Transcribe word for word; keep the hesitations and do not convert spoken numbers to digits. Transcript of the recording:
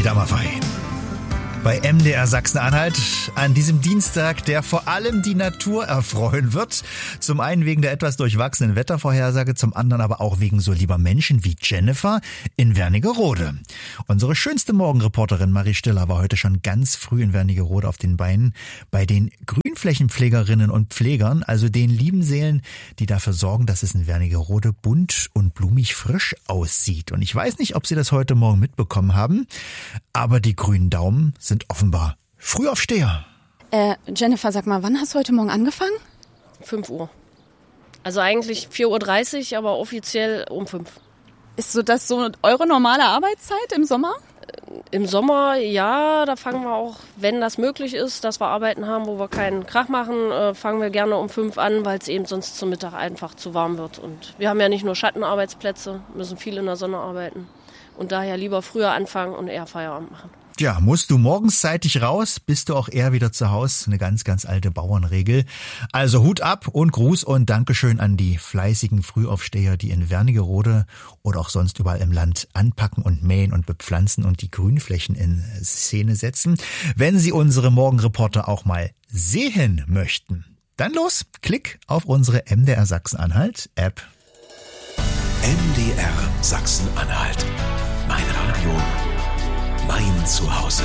Dani Damafei. Bei M D R Sachsen-Anhalt an diesem Dienstag, der vor allem die Natur erfreuen wird. Zum einen wegen der etwas durchwachsenen Wettervorhersage, zum anderen aber auch wegen so lieber Menschen wie Jennifer in Wernigerode. Unsere schönste Morgenreporterin Marie Stiller war heute schon ganz früh in Wernigerode auf den Beinen bei den Grünflächenpflegerinnen und Pflegern, also den lieben Seelen, die dafür sorgen, dass es in Wernigerode bunt und blumig frisch aussieht. Und ich weiß nicht, ob Sie das heute Morgen mitbekommen haben, aber die grünen Daumen sind offenbar Frühaufsteher. Äh, Jennifer, sag mal, wann hast du heute Morgen angefangen? fünf Uhr. Also eigentlich vier Uhr dreißig, aber offiziell um fünf. Ist so das so eure normale Arbeitszeit im Sommer? Im Sommer, ja, da fangen wir auch, wenn das möglich ist, dass wir Arbeiten haben, wo wir keinen Krach machen, äh, fangen wir gerne um fünf an, weil es eben sonst zum Mittag einfach zu warm wird. Und wir haben ja nicht nur Schattenarbeitsplätze, müssen viel in der Sonne arbeiten. Und daher lieber früher anfangen und eher Feierabend machen. Ja, musst du morgens zeitig raus, bist du auch eher wieder zu Hause. Eine ganz, ganz alte Bauernregel. Also Hut ab und Gruß und Dankeschön an die fleißigen Frühaufsteher, die in Wernigerode oder auch sonst überall im Land anpacken und mähen und bepflanzen und die Grünflächen in Szene setzen. Wenn Sie unsere Morgenreporter auch mal sehen möchten, dann los, klick auf unsere M D R Sachsen-Anhalt-App. M D R Sachsen-Anhalt. Mein Radio, mein Zuhause.